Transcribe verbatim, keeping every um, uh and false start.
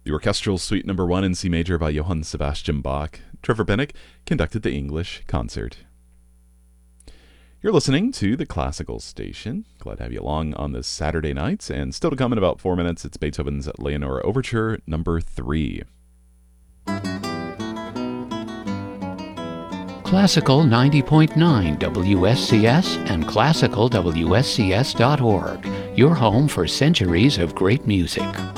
The Orchestral Suite Number one in C Major by Johann Sebastian Bach. Trevor Pinnock conducted the English concert. You're listening to the Classical Station. Glad to have you along on this Saturday night. And still to come in about four minutes, it's Beethoven's Leonore Overture Number three. Classical ninety point nine W S C S and classical W S C S dot org, your home for centuries of great music.